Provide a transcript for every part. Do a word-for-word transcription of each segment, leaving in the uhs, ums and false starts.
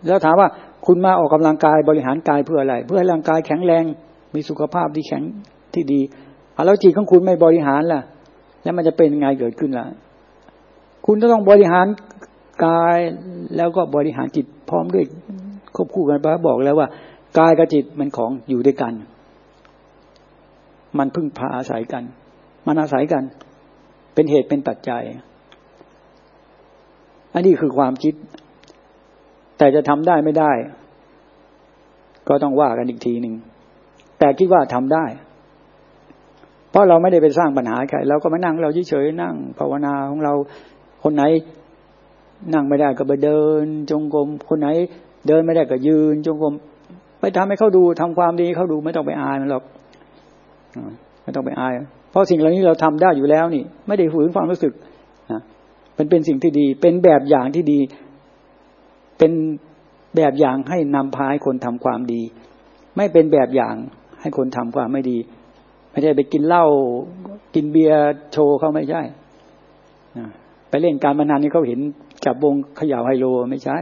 แล้วถามว่าคุณมาออกกำลังกายบริหารกายเพื่ออะไรเพื่อให้ร่างกายแข็งแรงมีสุขภาพที่แข็งที่ดีแล้วจิตของคุณไม่บริหารล่ะแล้วมันจะเป็นไงเกิดขึ้นล่ะคุณต้องบริหารกายแล้วก็บริหารจิตพร้อมด้วยควบคู่กันไปบอกแล้วว่ากายกับจิตมันของอยู่ด้วยกันมันพึ่งพาอาศัยกันมันอาศัยกันเป็นเหตุเป็นปัจจัยอันนี้คือความคิดแต่จะทำได้ไม่ได้ก็ต้องว่ากันอีกทีหนึ่งแต่คิดว่าทำได้เพราะเราไม่ได้ไปสร้างปัญหาใครเราก็มานั่งเราเฉยๆนั่งภาวนาของเราคนไหนนั่งไม่ได้ก็ไปเดินจงกรมคนไหนเดินไม่ได้ก็ยืนจงกรมไปทำให้เขาดูทำความดีเขาดูไม่ต้องไปอายมันหรอกไม่ต้องไปอายเพราะสิ่งเหล่านี้เราทำได้อยู่แล้วนี่ไม่ได้ฝืนความรู้สึกนะมันเป็นสิ่งที่ดีเป็นแบบอย่างที่ดีเป็นแบบอย่างให้นำพาให้คนทำความดีไม่เป็นแบบอย่างให้คนทำความไม่ดีไม่ใช่ไปกินเหล้ากินเบียร์โชว์เขาไม่ใช่นะไปเล่นการพนันนี่เขาเห็นจับวงเขย่าไฮโลไม่ใช่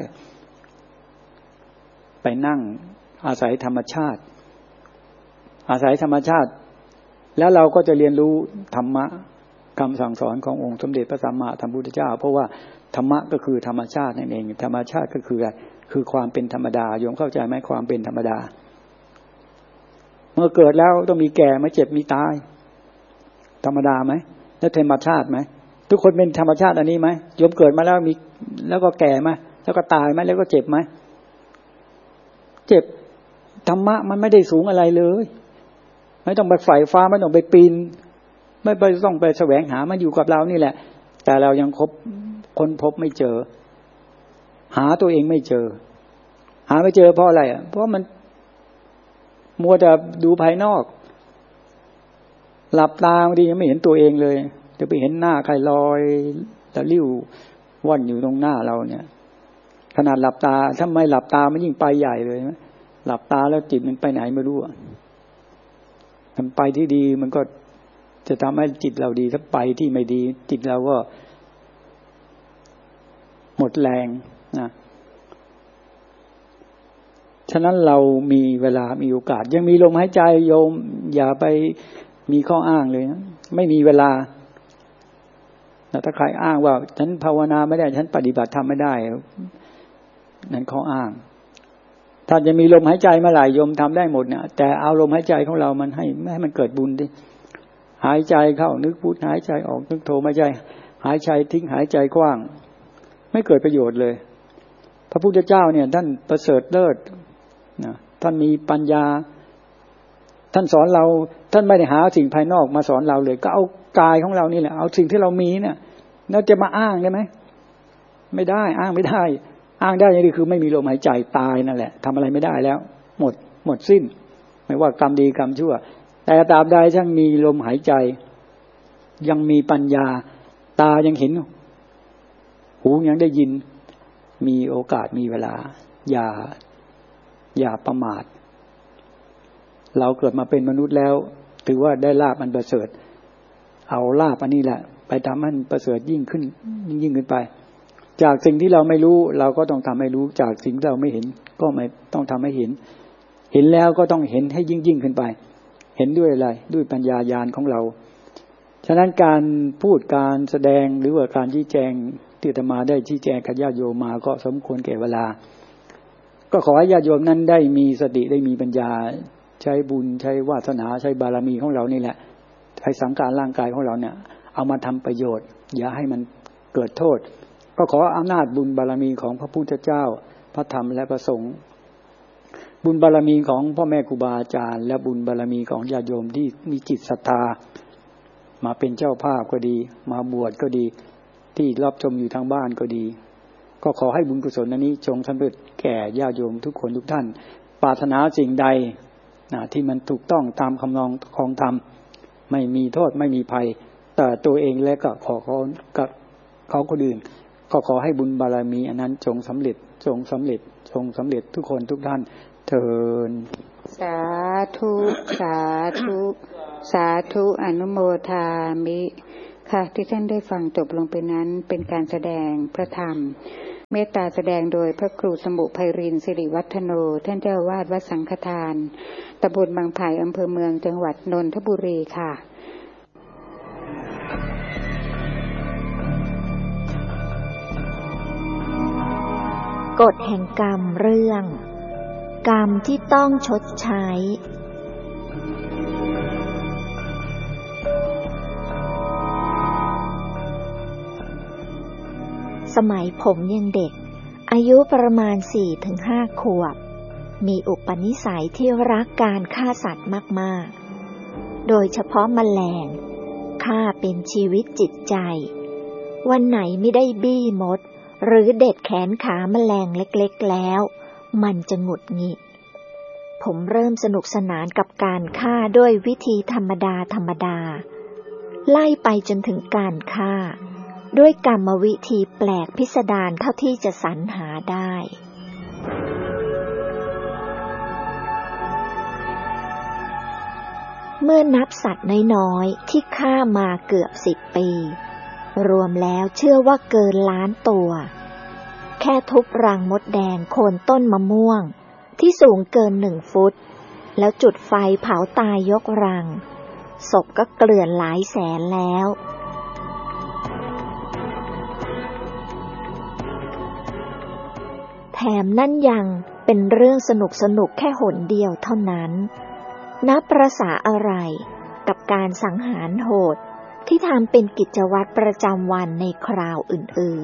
ไปนั่งอาศัยธรรมชาติอาศัยธรรมชาติแล้วเราก็จะเรียนรู้ธรรมะคำสั่งสอนขององค์สมเด็จพระสัมมาสัมพุทธเจ้าเพราะว่าธรรมะก็คือธรรมชาตินั่นเองธรรมชาติก็คืออะไรคือความเป็นธรรมดาโยมเข้าใจไหมความเป็นธรรมดาเมื่อเกิดแล้วต้องมีแก่มาเจ็บมีตายธรรมดาไหมแล้วธรรมชาติไหมทุกคนเป็นธรรมชาติอันนี้ไหมโยมเกิดมาแล้วมีแล้วก็แก่ไหมแล้วก็ตายไหมแล้วก็เจ็บไหมเจ็บธรรมะมันไม่ได้สูงอะไรเลยไม่ต้องไปไฝ่ฟ้าไม่ต้องไปปีนไม่ไปต้องไปแสวงหามันอยู่กับเรานี่แหละแต่เรายังคบคนพบไม่เจอหาตัวเองไม่เจอหาไม่เจอเพราะอะไรอ่ะเพราะมันมัวแต่ดูภายนอกหลับตาบางทียังไม่เห็นตัวเองเลยจะไปเห็นหน้าใครลอยตะลิ่วว่อนอยู่ตรงหน้าเราเนี่ยขนาดหลับตาถ้าไม่หลับตามันยิ่งไปใหญ่เลยนะหลับตาแล้วจิตมันไปไหนไม่รู้อ่ะมันไปที่ดีมันก็จะทำให้จิตเราดีถ้าไปที่ไม่ดีจิตเราก็หมดแรงนะฉะนั้นเรามีเวลามีโอกาสยังมีลมหายใจโยมอย่าไปมีข้ออ้างเลยนะไม่มีเวลาแต่ถ้าใครอ้างว่าฉันภาวนาไม่ได้ฉันปฏิบัติธรรมไม่ได้นั่นข้ออ้างถ้าจะมีลมหายใจเมื่อไหร่โยมทำได้หมดเนี่ยแต่เอาลมหายใจของเรามันให้ไม่ให้มันเกิดบุญดิหายใจเข้านึกพุทหายใจออกนึกโทไม่ใช่หายใจทิ้งหายใจกว้างไม่เกิดประโยชน์เลยพระพุทธเจ้าเนี่ยท่านประเสริฐเลิศนะท่านมีปัญญาท่านสอนเราท่านไม่ได้หาสิ่งภายนอกมาสอนเราเลยก็เอากายของเรานี่แหละเอาสิ่งที่เรามีเนี่ยเราจะมาอ้างได้ไหมไม่ได้อ้างไม่ได้อ้างได้อย่างนี้คือไม่มีลมหายใจตายนั่นแหละทำอะไรไม่ได้แล้วหมดหมดสิ้นไม่ว่ากรรมดีกรรมชั่วแต่ตราบใดยังมีลมหายใจยังมีปัญญาตายังเห็นหูยังได้ยินมีโอกาสมีเวลาอย่าอย่าประมาทเราเกิดมาเป็นมนุษย์แล้วถือว่าได้ลาภอันประเสริฐเอาลาภอันนี้แหละไปทำให้มันประเสริฐยิ่งขึ้นยิ่งยิ่งขึ้นไปจากสิ่งที่เราไม่รู้เราก็ต้องทำให้รู้จากสิ่งที่เราไม่เห็นก็ไม่ต้องทำให้เห็นเห็นแล้วก็ต้องเห็นให้ยิ่งยิ่งขึ้นไปเห็นด้วยอะไรด้วยปัญญาญาณของเราฉะนั้นการพูดการแสดงหรือว่าการชี้แจงที่อาตมาได้ชี้แจงกับญาติโยมมาก็สมควรแก่เวลาก็ขอให้ญาติโยมนั้นได้มีสติได้มีปัญญาใช้บุญใช้วาสนาใช้บารมีของเรานี่แหละใช้สังขารร่างกายของเราเนี่ยเอามาทำประโยชน์อย่าให้มันเกิดโทษก็ขออำนาจบุญบารมีของพระพุทธเจ้าพระธรรมและพระสงฆ์บุญบารมีของพ่อแม่ครูบาอาจารย์และบุญบารมีของญาติโยมที่มีจิตศรัทธามาเป็นเจ้าภาพก็ดีมาบวชก็ดีที่รับชมอยู่ทางบ้านก็ดีก็ขอให้บุญกุศลนี้จงสำเร็จแก่ญาติโยมทุกคนทุกท่านปรารถนาสิ่งใดนะที่มันถูกต้องตามคำนองของธรรมไม่มีโทษไม่มีภัยแต่ตัวเองและก็ขอเขากับเขาคนอื่นก็ขอให้บุญบารมีอันนั้นจงสำเร็จจงสำเร็จจงสำเร็จทุกคนทุกท่านเถิดสาธุสาธุสาธุอนุโมทามิค่ะที่ท่านได้ฟังจบลงไปนั้นเป็นการแสดงพระธรรมเมตตาแสดงโดยพระครูสมุไพรินทร์สิริวัฒโนท่านเจ้าอาวาสวัดสังฆทานตำบลบางไผ่อำเภอเมืองจังหวัดนนทบุรีค่ะกฎแห่งกรรมเรื่องกรรมที่ต้องชดใช้สมัยผมยังเด็กอายุประมาณ สี่ถึงห้า ขวบมีอุปนิสัยที่รักการฆ่าสัตว์มากๆโดยเฉพาะแมลงฆ่าเป็นชีวิตจิตใจวันไหนไม่ได้บี้มดหรือเด็ดแขนขาแมลงเล็กๆแล้วมันจะหงุดหงิดผมเริ่มสนุกสนานกับการฆ่าด้วยวิธีธรรมดาธรรมดาไล่ไปจนถึงการฆ่าด้วยกรรมวิธีแปลกพิสดารเท่าที่จะสรรหาได้เมื่อนับสัตว์น้อยๆที่ฆ่ามาเกือบสิบปีรวมแล้วเชื่อว่าเกินล้านตัวแค่ทุบรังมดแดงโคนต้นมะม่วงที่สูงเกินหนึ่งฟุตแล้วจุดไฟเผาตายยกรังศพก็เกลื่อนหลายแสนแล้วแถมนั่นยังเป็นเรื่องสนุกสนุกแค่หนเดียวเท่านั้นนับประสาอะไรกับการสังหารโหดที่ทำเป็นกิจวัตรประจำวันในคราวอื่น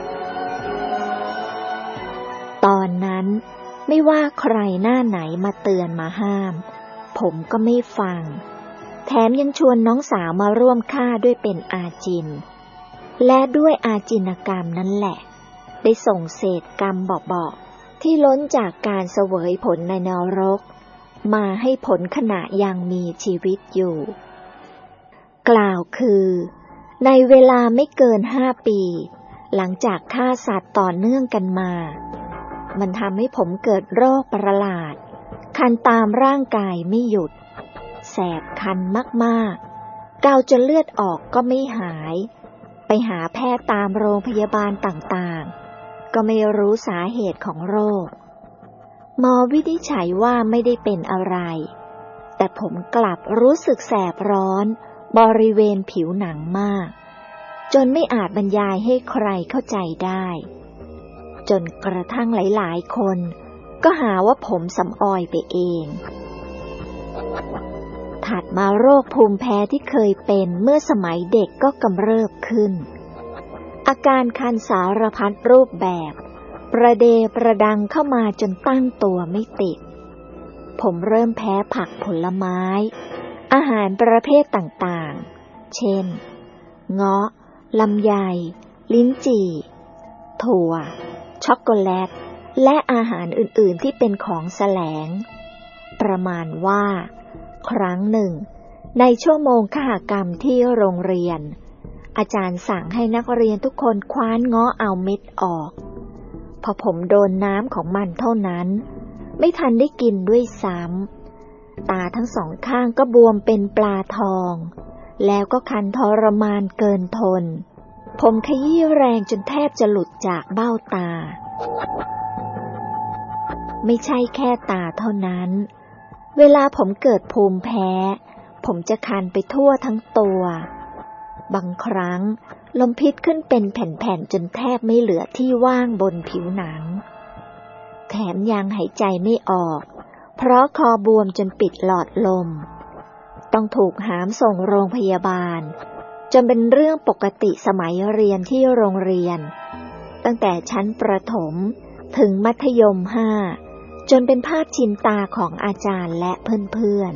ๆตอนนั้นไม่ว่าใครหน้าไหนมาเตือนมาห้ามผมก็ไม่ฟังแถมยังชวนน้องสาวมาร่วมฆ่าด้วยเป็นอาจินและด้วยอาจินกรรมนั่นแหละได้ส่งเศษกรรมเบาๆที่ล้นจากการเสวยผลในนรกมาให้ผลขณะยังมีชีวิตอยู่กล่าวคือในเวลาไม่เกินห้าปีหลังจากฆ่าสัตว์ต่อเนื่องกันมามันทำให้ผมเกิดโรคประหลาดคันตามร่างกายไม่หยุดแสบคันมากๆเกาจนเลือดออกก็ไม่หายไปหาแพทย์ตามโรงพยาบาลต่างๆก็ไม่รู้สาเหตุของโรคหมอวินิจฉัยว่าไม่ได้เป็นอะไรแต่ผมกลับรู้สึกแสบร้อนบริเวณผิวหนังมากจนไม่อาจบรรยายให้ใครเข้าใจได้จนกระทั่งหลายๆคนก็หาว่าผมสำออยไปเองถัดมาโรคภูมิแพ้ที่เคยเป็นเมื่อสมัยเด็กก็กำเริบขึ้นอาการคันสารพัดรูปแบบประเดประดังเข้ามาจนตั้งตัวไม่ติดผมเริ่มแพ้ผักผลไม้อาหารประเภทต่างๆเช่นเงาะลำไยลิ้นจี่ถั่วช็อกโกแลตและอาหารอื่นๆที่เป็นของแสลงประมาณว่าครั้งหนึ่งในชั่วโมงคหกรรมที่โรงเรียนอาจารย์สั่งให้นักเรียนทุกคนคว้านเงาะเอาเม็ดออกพอผมโดนน้ำของมันเท่านั้นไม่ทันได้กินด้วยซ้ำตาทั้งสองข้างก็บวมเป็นปลาทองแล้วก็คันทรมานเกินทนผมขยี้แรงจนแทบจะหลุดจากเบ้าตาไม่ใช่แค่ตาเท่านั้นเวลาผมเกิดภูมิแพ้ผมจะคันไปทั่วทั้งตัวบางครั้งลมพิษขึ้นเป็นแผ่นๆจนแทบไม่เหลือที่ว่างบนผิวหนังแถมยังหายใจไม่ออกเพราะคอบวมจนปิดหลอดลมต้องถูกหามส่งโรงพยาบาลจนเป็นเรื่องปกติสมัยเรียนที่โรงเรียนตั้งแต่ชั้นประถมถึงมัธยมห้าจนเป็นภาพชินตาของอาจารย์และเพื่อน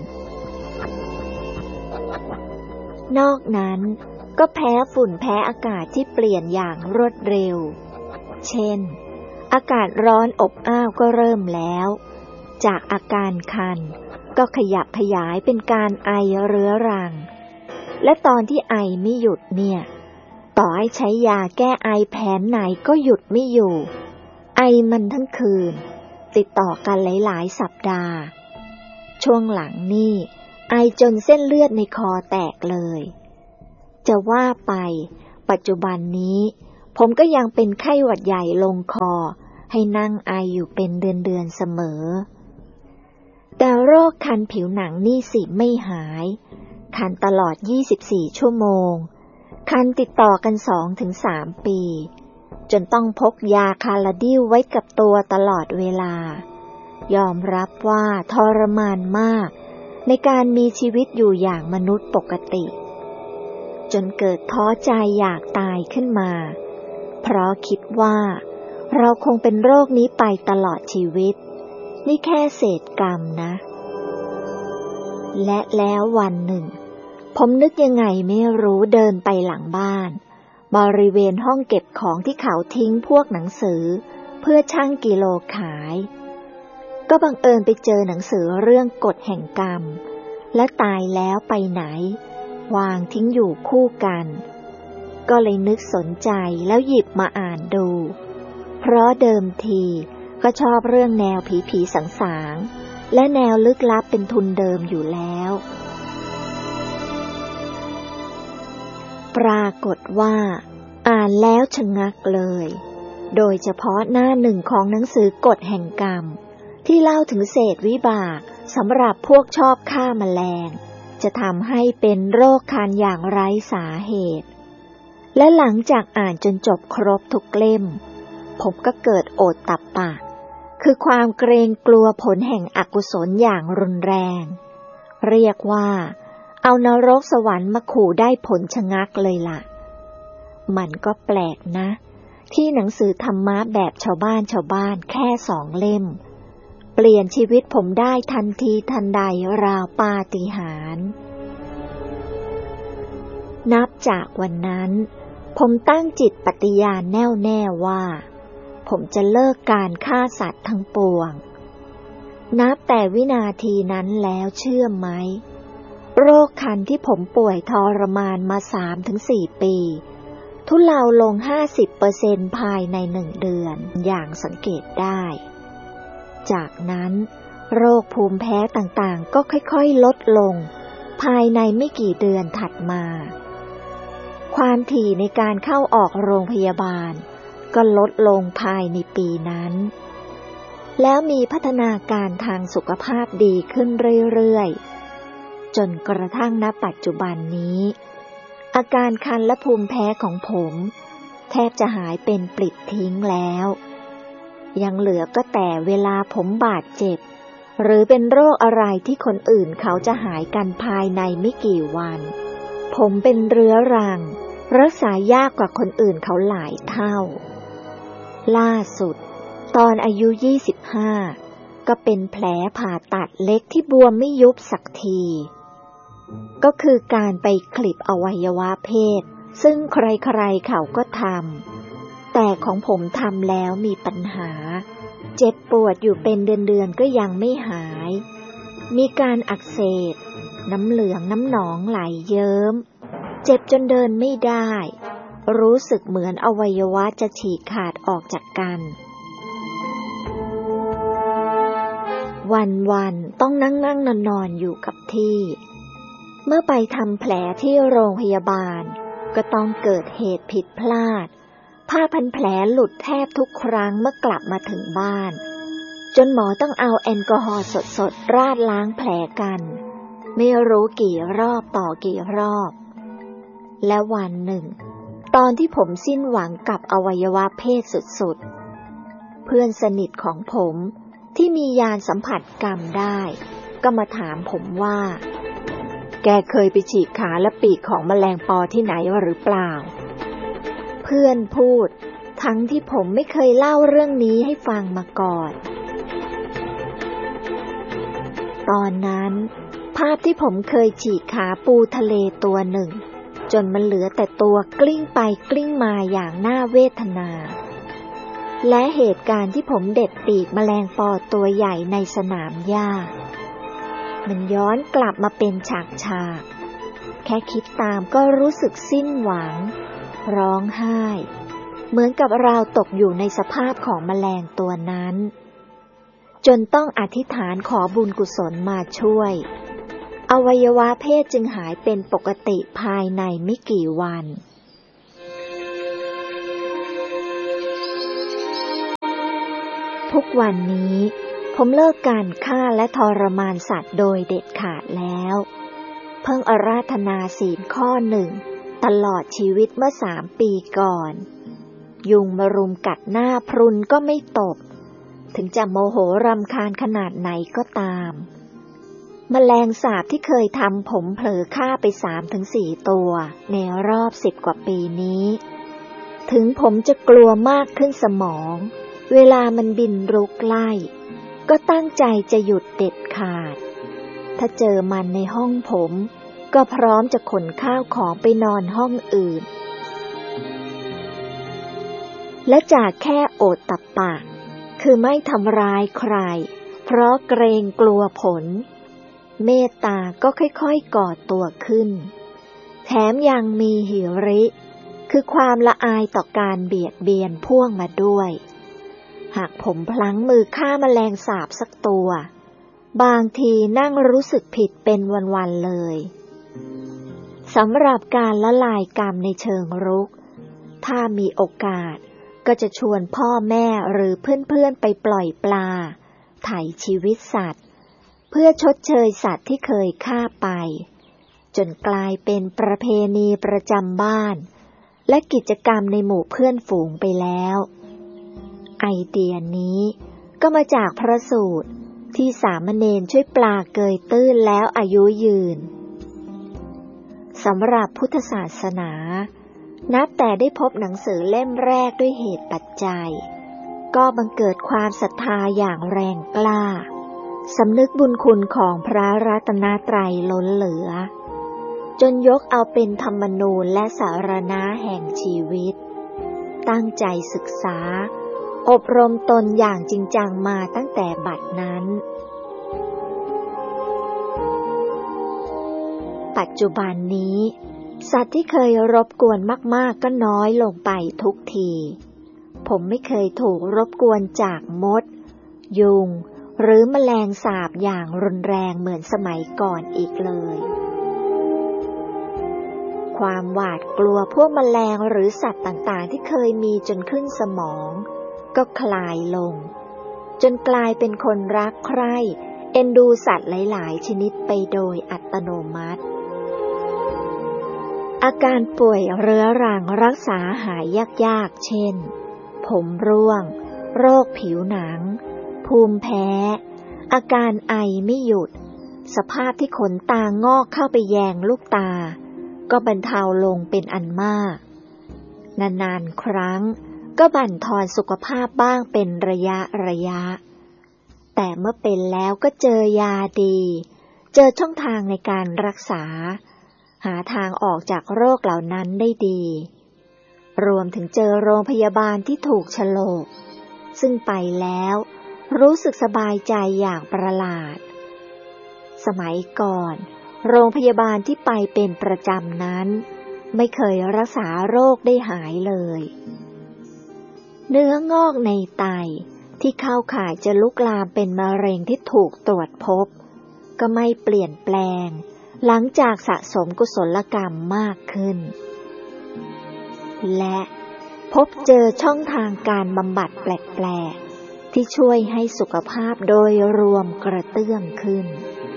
ๆนอกนั้นก็แพ้ฝุ่นแพ้อากาศที่เปลี่ยนอย่างรวดเร็วเช่นอากาศร้อนอบอ้าวก็เริ่มแล้วจากอาการคันก็ขยับขยายเป็นการไอเรื้อรังและตอนที่ไอไม่หยุดเนี่ยต่อให้ใช้ยาแก้ไอแผนไหนก็หยุดไม่อยู่ไอมันทั้งคืนติดต่อกันหลายๆสัปดาห์ช่วงหลังนี่ไอจนเส้นเลือดในคอแตกเลยจะว่าไปปัจจุบันนี้ผมก็ยังเป็นไข้หวัดใหญ่ลงคอให้นั่งไออยู่เป็นเดือนๆเสมอแต่โรคคันผิวหนังนี่สิไม่หายคันตลอดยี่สิบสี่ชั่วโมงคันติดต่อกัน สองถึงสาม ปีจนต้องพกยาคาลาดิลไว้กับตัวตลอดเวลายอมรับว่าทรมานมากในการมีชีวิตอยู่อย่างมนุษย์ปกติจนเกิดท้อใจอยากตายขึ้นมาเพราะคิดว่าเราคงเป็นโรคนี้ไปตลอดชีวิตนี่แค่เศษกรรมนะและแล้ววันหนึ่งผมนึกยังไงไม่รู้เดินไปหลังบ้านบริเวณห้องเก็บของที่เขาทิ้งพวกหนังสือเพื่อชั่งกิโลขายก็บังเอิญไปเจอหนังสือเรื่องกฎแห่งกรรมและตายแล้วไปไหนวางทิ้งอยู่คู่กันก็เลยนึกสนใจแล้วหยิบมาอ่านดูเพราะเดิมทีก็ชอบเรื่องแนวผีผีสางๆและแนวลึกลับเป็นทุนเดิมอยู่แล้วปรากฏว่าอ่านแล้วชะงักเลยโดยเฉพาะหน้าหนึ่งของหนังสือกฎแห่งกรรมที่เล่าถึงเศษวิบากสำหรับพวกชอบฆ่าแมลงจะทำให้เป็นโรคคันอย่างไร้สาเหตุและหลังจากอ่านจนจบครบทุกเล่มผมก็เกิดโอตตัปปะคือความเกรงกลัวผลแห่งอกุศลอย่างรุนแรงเรียกว่าเอานรกสวรรค์มาขู่ได้ผลชะงักเลยล่ะมันก็แปลกนะที่หนังสือธรรมะแบบชาวบ้านชาวบ้านแค่สองเล่มเปลี่ยนชีวิตผมได้ทันทีทันใดราวปาฏิหาริย์นับจากวันนั้นผมตั้งจิตปฏิญาณแน่วแน่ว่าผมจะเลิกการฆ่าสัตว์ทั้งปวงนับแต่วินาทีนั้นแล้วเชื่อไหมโรคคันที่ผมป่วยทรมานมา สามถึงสี่ ปีทุเลาลง ห้าสิบเปอร์เซ็นต์ ภายในหนึ่งเดือนอย่างสังเกตได้จากนั้นโรคภูมิแพ้ต่างๆก็ค่อยๆลดลงภายในไม่กี่เดือนถัดมาความถี่ในการเข้าออกโรงพยาบาลก็ลดลงภายในปีนั้นแล้วมีพัฒนาการทางสุขภาพดีขึ้นเรื่อยๆจนกระทั่งณปัจจุบันนี้อาการคันและภูมิแพ้ของผมแทบจะหายเป็นปลิดทิ้งแล้วยังเหลือก็แต่เวลาผมบาดเจ็บหรือเป็นโรคอะไรที่คนอื่นเขาจะหายกันภายในไม่กี่วันผมเป็นเรื้อรังรักษายากกว่าคนอื่นเขาหลายเท่าล่าสุดตอนอายุยี่สิบห้าก็เป็นแผลผ่าตัดเล็กที่บวมไม่ยุบสักทีก็คือการไปคลิปอวัยวะเพศซึ่งใครๆเขาก็ทำแต่ของผมทำแล้วมีปัญหาเจ็บปวดอยู่เป็นเดือนๆก็ยังไม่หายมีการอักเสบน้ำเหลืองน้ำหนองไหลเยิ้มเจ็บจนเดินไม่ได้รู้สึกเหมือนอวัยวะจะฉีกขาดออกจากกันวันๆต้องนั่งๆนอนๆอยู่กับที่เมื่อไปทำแผลที่โรงพยาบาลก็ต้องเกิดเหตุผิดพลาดผ้าพันแผลหลุดแทบทุกครั้งเมื่อกลับมาถึงบ้านจนหมอต้องเอาแอลกอฮอล์สดๆราดล้างแผลกันไม่รู้กี่รอบต่อกี่รอบและวันหนึ่งตอนที่ผมสิ้นหวังกับอวัยวะเพศสุดๆเพื่อนสนิทของผมที่มีญาณสัมผัสกรรมได้ก็มาถามผมว่าแกเคยไปฉีกขาและปีกของแมลงปอที่ไหนหรือเปล่าเพื่อนพูดทั้งที่ผมไม่เคยเล่าเรื่องนี้ให้ฟังมาก่อนตอนนั้นภาพที่ผมเคยฉีกขาปูทะเลตัวหนึ่งจนมันเหลือแต่ตัวกลิ้งไปกลิ้งมาอย่างน่าเวทนาและเหตุการณ์ที่ผมเด็ดปีกแมลงปอตัวใหญ่ในสนามหญ้ามันย้อนกลับมาเป็นฉากๆแค่คิดตามก็รู้สึกสิ้นหวังร้องไห้เหมือนกับเราตกอยู่ในสภาพของแมลงตัวนั้นจนต้องอธิษฐานขอบุญกุศลมาช่วยอวัยวะเพศจึงหายเป็นปกติภายในไม่กี่วันทุกวันนี้ผมเลิกการฆ่าและทรมานสัตว์โดยเด็ดขาดแล้วเพิ่งอาราธนาศีลข้อหนึ่งตลอดชีวิตเมื่อสามปีก่อนยุงมารุมกัดหน้าพรุนก็ไม่ตบถึงจะโมโหรำคาญขนาดไหนก็ตามแมลงสาบที่เคยทำผมเผลอฆ่าไปสามถึงสี่ตัวในรอบสิบกว่าปีนี้ถึงผมจะกลัวมากขึ้นสมองเวลามันบินรุกไล่ก็ตั้งใจจะหยุดเด็ดขาดถ้าเจอมันในห้องผมก็พร้อมจะขนข้าวของไปนอนห้องอื่นและจากแค่โอตตัปปะคือไม่ทำร้ายใครเพราะเกรงกลัวผลเมตตาก็ค่อยๆก่อตัวขึ้นแถมยังมีหิริคือความละอายต่อการเบียดเบียนพ่วงมาด้วยหากผมพลั้งมือฆ่าแมลงสาบสักตัวบางทีนั่งรู้สึกผิดเป็นวันๆเลยสำหรับการละลายกรรมในเชิงรุกถ้ามีโอกาสก็จะชวนพ่อแม่หรือเพื่อนๆไปปล่อยปลาไถ่ชีวิตสัตว์เพื่อชดเชยสัตว์ที่เคยฆ่าไปจนกลายเป็นประเพณีประจำบ้านและกิจกรรมในหมู่เพื่อนฝูงไปแล้วไอเดียนี้ก็มาจากพระสูตรที่สามเณรช่วยปลาเกยตื้นแล้วอายุยืนสำหรับพุทธศาสนานับแต่ได้พบหนังสือเล่มแรกด้วยเหตุปัจจัยก็บังเกิดความศรัทธาอย่างแรงกล้าสำนึกบุญคุณของพระรัตนตรัยล้นเหลือจนยกเอาเป็นธรรมนูญและสารณะแห่งชีวิตตั้งใจศึกษาอบรมตนอย่างจริงจังมาตั้งแต่บัดนั้นปัจจุบันนี้สัตว์ที่เคยรบกวนมากๆก็น้อยลงไปทุกทีผมไม่เคยถูกรบกวนจากมดยุงหรือแมลงสาบอย่างรุนแรงเหมือนสมัยก่อนอีกเลยความหวาดกลัวพวกแมลงหรือสัตว์ต่างๆที่เคยมีจนขึ้นสมองก็คลายลงจนกลายเป็นคนรักใคร่เอ็นดูสัตว์หลายๆชนิดไปโดยอัตโนมัติอาการป่วยเรื้อรังรักษาหายยากๆเช่นผมร่วงโรคผิวหนังภูมิแพ้อาการไอไม่หยุดสภาพที่ขนตางอกเข้าไปแยงลูกตาก็บรรเทาลงเป็นอันมากนานๆครั้งก็บั่นทอนสุขภาพบ้างเป็นระยะระยะแต่เมื่อเป็นแล้วก็เจอยาดีเจอช่องทางในการรักษาหาทางออกจากโรคเหล่านั้นได้ดีรวมถึงเจอโรงพยาบาลที่ถูกโฉลกซึ่งไปแล้วรู้สึกสบายใจอย่างประหลาดสมัยก่อนโรงพยาบาลที่ไปเป็นประจำนั้นไม่เคยรักษาโรคได้หายเลยเนื้องอกในไตที่เข้าข่ายจะลุกลามเป็นมะเร็งที่ถูกตรวจพบก็ไม่เปลี่ยนแปลงหลังจากสะสมกุศลกรรมมากขึ้นและพบเจอช่องทางการบำบัดแปลกๆที่ช่วยให้สุขภาพโดยรวมกระเตื้องขึ้น